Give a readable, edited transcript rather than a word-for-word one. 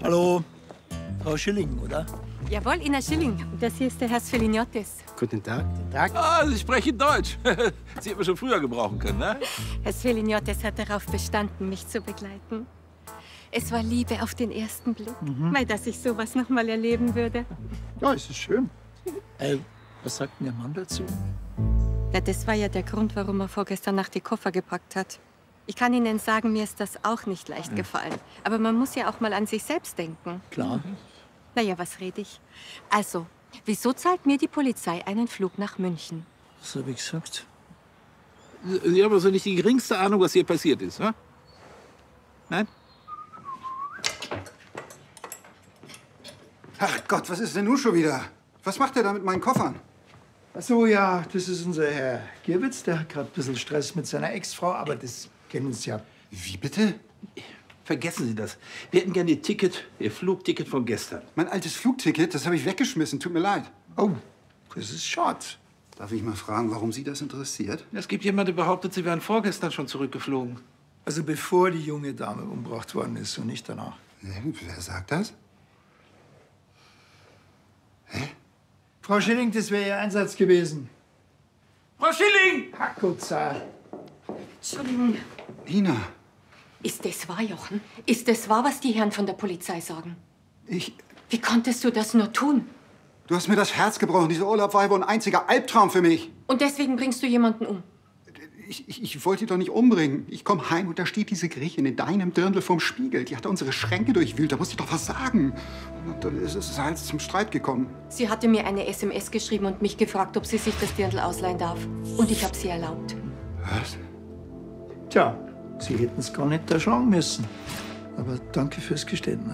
Hallo, Frau Schilling, oder? Jawohl, Ina Schilling. Das hier ist der Herr Sfeliniotis. Guten Tag. Ah, Sie sprechen Deutsch. Sie hätten wir schon früher gebrauchen können, ne? Herr Sfeliniotis hat darauf bestanden, mich zu begleiten. Es war Liebe auf den ersten Blick, weil dass ich sowas noch mal erleben würde. Ja, es ist schön. Was sagt denn Ihr Mann dazu? Ja, das war ja der Grund, warum er vorgestern Nacht die Koffer gepackt hat. Ich kann Ihnen sagen, mir ist das auch nicht leicht gefallen. Aber man muss ja auch mal an sich selbst denken. Klar. Naja, was rede ich? Also, wieso zahlt mir die Polizei einen Flug nach München? Was habe ich gesagt? Sie haben also nicht die geringste Ahnung, was hier passiert ist, ne? Nein? Ach Gott, was ist denn nun schon wieder? Was macht er da mit meinen Koffern? Ach so, ja, das ist unser Herr Gierwitz. Der hat gerade ein bisschen Stress mit seiner Ex-Frau, aber das kennen Sie ja. Wie bitte? Vergessen Sie das. Wir hätten gerne Ihr Flugticket von gestern. Mein altes Flugticket, das habe ich weggeschmissen. Tut mir leid. Oh, das ist schade. Darf ich mal fragen, warum Sie das interessiert? Es gibt jemanden, der behauptet, Sie wären vorgestern schon zurückgeflogen. Also bevor die junge Dame umgebracht worden ist und nicht danach. Wer sagt das? Frau Schilling, das wäre Ihr Einsatz gewesen. Frau Schilling! Hackutza. Entschuldigung. Ina, Ist das wahr, Jochen? Ist das wahr, was die Herren von der Polizei sagen? Wie konntest du das nur tun? du hast mir das Herz gebrochen. Dieser Urlaub war wohl ein einziger Albtraum für mich. Und deswegen bringst du jemanden um? Ich wollte dich doch nicht umbringen. Ich komme heim und da steht diese Griechin in deinem Dirndl vorm Spiegel. Die hat unsere Schränke durchwühlt. Da musste ich doch was sagen. Und dann ist es halt zum Streit gekommen. Sie hatte mir eine SMS geschrieben und mich gefragt, ob sie sich das Dirndl ausleihen darf. Und ich habe sie erlaubt. Was? Tja, Sie hätten es gar nicht erschlagen müssen. Aber danke fürs Geständnis.